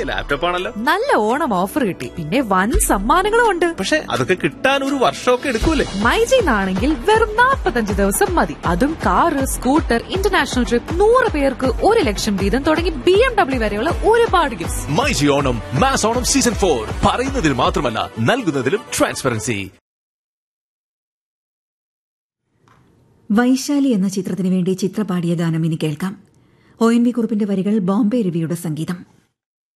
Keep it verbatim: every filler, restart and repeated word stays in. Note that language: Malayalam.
പുതിയ ലാപ്ടോപ്പ് ആണല്ലോ. നല്ല ഓണം ഓഫർ കിട്ടി, പിന്നെ വൻ സമ്മാനങ്ങളും ഉണ്ട്. പക്ഷെ അതൊക്കെ കിട്ടാൻ ഒരു വർഷമൊക്കെ എടുക്കൂലേ? മൈജിന്നാണെങ്കിൽ വെറും നാൽപ്പത്തഞ്ച് ദിവസം മതി. അതും കാറ്, സ്കൂട്ടർ, ഇന്റർനാഷണൽ ട്രിപ്പ്, നൂറ് പേർക്ക് ഒരു ലക്ഷം വീതം തുടങ്ങി ബി എം ഡബ്ല്യു വരെയുള്ള ഒരുപാട് gifts. MyG Onam mass Onam season four, പറയുന്നതിൽ മാത്രമല്ല നൽകുന്നതിലും ട്രാൻസ്പെറൻസി. വൈശാലി എന്ന ചിത്രത്തിനു വേണ്ടി ചിത്ര പാടിയ ഗാനം ഇനി കേൾക്കാം. ഒ എൻ വി കുറുപ്പിന്റെ വരികൾ, ബോംബെ രവിയുടെ സംഗീതം.